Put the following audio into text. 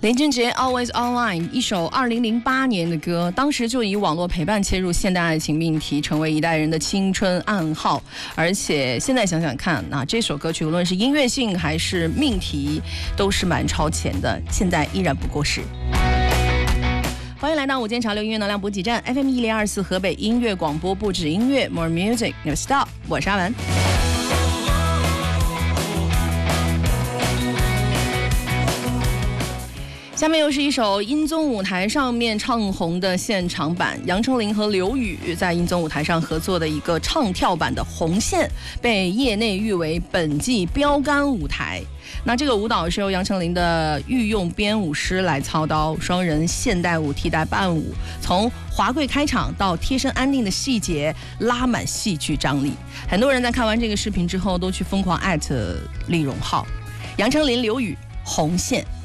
林俊杰 Always Online 一首2008年的歌，当时就以网络陪伴切入现代爱情命题，成为一代人的青春暗号。而且现在想想看，这首歌曲无论是音乐性还是命题，都是蛮超前的，现在依然不过时。欢迎来到午间潮流音乐能量补给站 FM 1024河北音乐广播，不止音乐 More Music Never Stop， 我是阿文。下面又是一首音综舞台上面唱红的现场版，杨丞琳和刘宇在音综舞台上合作的一个唱跳版的《红线》，被业内誉为本季标杆舞台。那这个舞蹈是由杨丞琳的御用编舞师来操刀，双人现代舞替代伴舞，从华贵开场到贴身安定的细节，拉满戏剧张力。很多人在看完这个视频之后，都去疯狂艾特李荣浩、杨丞琳、刘宇，《红线》。